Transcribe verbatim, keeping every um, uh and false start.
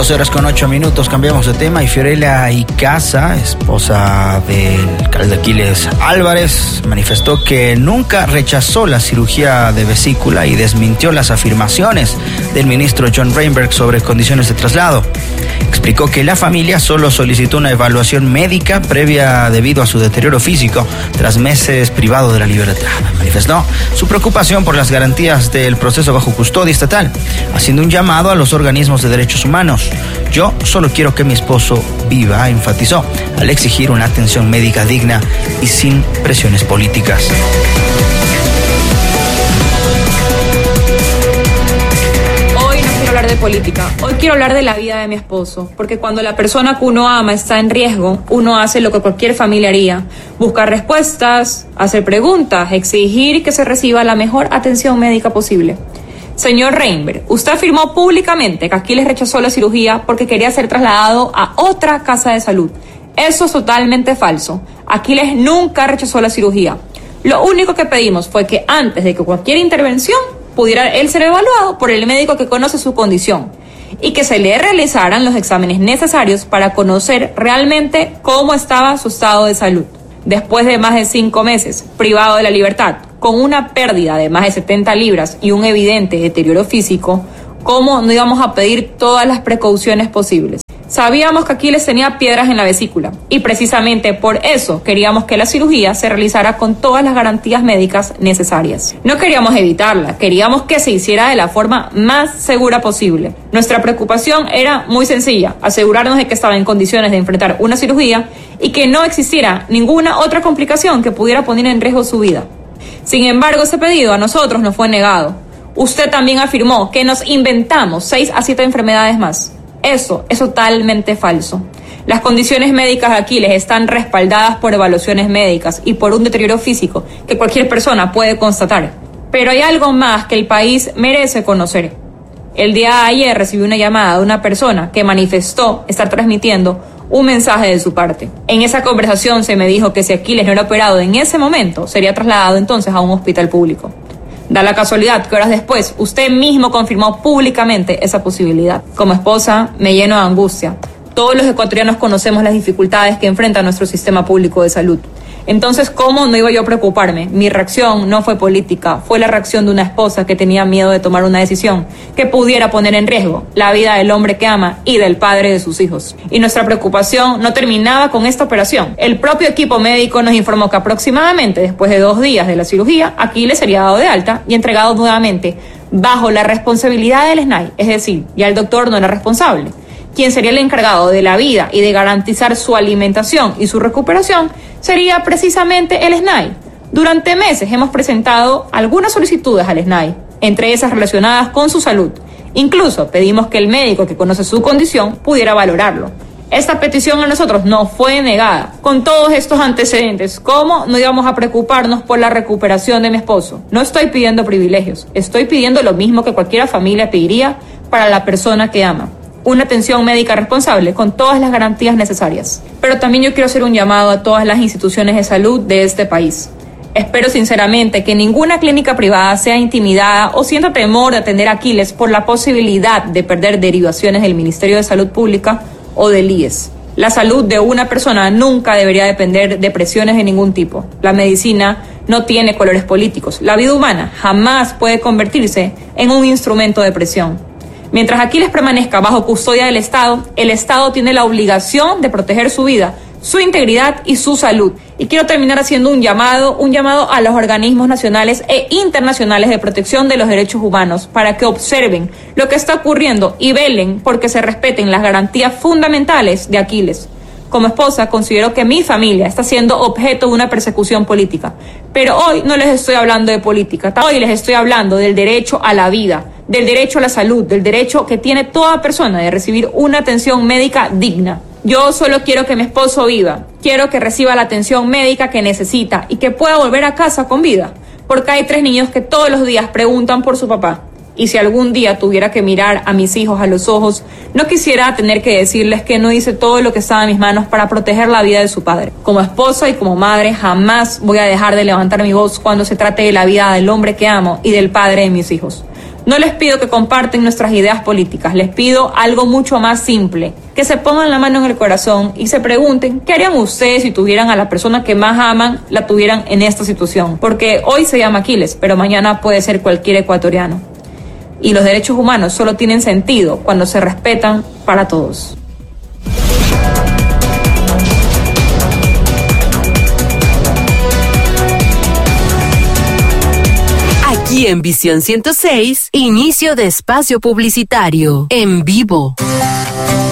doce horas con ocho minutos, cambiamos de tema y Fiorella Icaza, esposa del alcalde Aquiles Álvarez, manifestó que nunca rechazó la cirugía de vesícula y desmintió las afirmaciones del ministro John Reinberg sobre condiciones de traslado. Explicó que la familia solo solicitó una evaluación médica previa debido a su deterioro físico tras meses privado de la libertad. Manifestó su preocupación por las garantías del proceso bajo custodia estatal, haciendo un llamado a los organismos de derechos humanos. Yo solo quiero que mi esposo viva, enfatizó, al exigir una atención médica digna y sin presiones políticas. De política. Hoy quiero hablar de la vida de mi esposo, porque cuando la persona que uno ama está en riesgo, uno hace lo que cualquier familia haría: buscar respuestas, hacer preguntas, exigir que se reciba la mejor atención médica posible. Señor Reinberg, usted afirmó públicamente que Aquiles rechazó la cirugía porque quería ser trasladado a otra casa de salud. Eso es totalmente falso. Aquiles nunca rechazó la cirugía. Lo único que pedimos fue que antes de que cualquier intervención pudiera él ser evaluado por el médico que conoce su condición y que se le realizaran los exámenes necesarios para conocer realmente cómo estaba su estado de salud. Después de más de cinco meses privado de la libertad, con una pérdida de más de setenta libras y un evidente deterioro físico, ¿cómo no íbamos a pedir todas las precauciones posibles? Sabíamos que Aquiles tenía piedras en la vesícula y precisamente por eso queríamos que la cirugía se realizara con todas las garantías médicas necesarias. No queríamos evitarla, queríamos que se hiciera de la forma más segura posible. Nuestra preocupación era muy sencilla: asegurarnos de que estaba en condiciones de enfrentar una cirugía y que no existiera ninguna otra complicación que pudiera poner en riesgo su vida. Sin embargo, ese pedido a nosotros nos fue negado. Usted también afirmó que nos inventamos seis a siete enfermedades más. Eso es totalmente falso. Las condiciones médicas de Aquiles están respaldadas por evaluaciones médicas y por un deterioro físico que cualquier persona puede constatar. Pero hay algo más que el país merece conocer. El día de ayer recibí una llamada de una persona que manifestó estar transmitiendo un mensaje de su parte. En esa conversación se me dijo que si Aquiles no era operado en ese momento, sería trasladado entonces a un hospital público. Da la casualidad que horas después usted mismo confirmó públicamente esa posibilidad. Como esposa, me lleno de angustia. Todos los ecuatorianos conocemos las dificultades que enfrenta nuestro sistema público de salud. Entonces, ¿cómo no iba yo a preocuparme? Mi reacción no fue política, fue la reacción de una esposa que tenía miedo de tomar una decisión que pudiera poner en riesgo la vida del hombre que ama y del padre de sus hijos. Y nuestra preocupación no terminaba con esta operación. El propio equipo médico nos informó que aproximadamente después de dos días de la cirugía, Aquiles sería dado de alta y entregado nuevamente bajo la responsabilidad del S N A I, es decir, ya el doctor no era responsable. Quien sería el encargado de la vida y de garantizar su alimentación y su recuperación sería precisamente el S N A I. Durante meses hemos presentado algunas solicitudes al S N A I, entre esas relacionadas con su salud. Incluso pedimos que el médico que conoce su condición pudiera valorarlo. Esta petición a nosotros no fue negada. Con todos estos antecedentes, ¿cómo no íbamos a preocuparnos por la recuperación de mi esposo? No estoy pidiendo privilegios, estoy pidiendo lo mismo que cualquier familia pediría para la persona que ama: una atención médica responsable con todas las garantías necesarias. Pero también yo quiero hacer un llamado a todas las instituciones de salud de este país. Espero sinceramente que ninguna clínica privada sea intimidada o sienta temor de atender a Aquiles por la posibilidad de perder derivaciones del Ministerio de Salud Pública o del I E S. La salud de una persona nunca debería depender de presiones de ningún tipo. La medicina no tiene colores políticos. La vida humana jamás puede convertirse en un instrumento de presión. Mientras Aquiles permanezca bajo custodia del Estado, el Estado tiene la obligación de proteger su vida, su integridad y su salud. Y quiero terminar haciendo un llamado, un llamado a los organismos nacionales e internacionales de protección de los derechos humanos para que observen lo que está ocurriendo y velen porque se respeten las garantías fundamentales de Aquiles. Como esposa, considero que mi familia está siendo objeto de una persecución política. Pero hoy no les estoy hablando de política, hoy les estoy hablando del derecho a la vida, del derecho a la salud, del derecho que tiene toda persona de recibir una atención médica digna. Yo solo quiero que mi esposo viva, quiero que reciba la atención médica que necesita y que pueda volver a casa con vida, porque hay tres niños que todos los días preguntan por su papá. Y si algún día tuviera que mirar a mis hijos a los ojos, no quisiera tener que decirles que no hice todo lo que estaba en mis manos para proteger la vida de su padre. Como esposa y como madre, jamás voy a dejar de levantar mi voz cuando se trate de la vida del hombre que amo y del padre de mis hijos. No les pido que comparten nuestras ideas políticas, les pido algo mucho más simple, que se pongan la mano en el corazón y se pregunten qué harían ustedes si tuvieran a la persona que más aman, la tuvieran en esta situación, porque hoy se llama Aquiles, pero mañana puede ser cualquier ecuatoriano. Y los derechos humanos solo tienen sentido cuando se respetan para todos. Aquí en Visión ciento seis, inicio de espacio publicitario, en vivo.